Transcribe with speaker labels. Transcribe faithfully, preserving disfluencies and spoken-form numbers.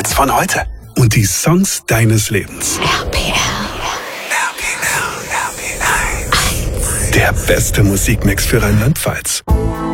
Speaker 1: Rheinland-Pfalz von heute. Und die Songs deines Lebens.
Speaker 2: R P R.
Speaker 1: R P R, R P R eins. Der beste Musikmix für Rheinland-Pfalz.